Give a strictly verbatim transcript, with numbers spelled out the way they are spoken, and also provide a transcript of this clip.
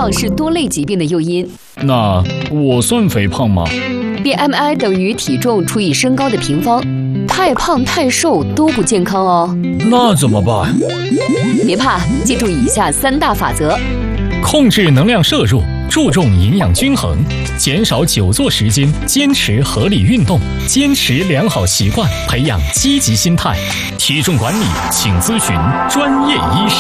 胖是多类疾病的诱因。 那我算肥胖吗？ B M I 等于体重除以身高的平方，太胖太瘦都不健康哦。 那怎么办？ 别怕，记住以下三大法则： 控制能量摄入，注重营养均衡，减少久坐时间，坚持合理运动，坚持良好习惯，培养积极心态。体重管理，请咨询专业医师。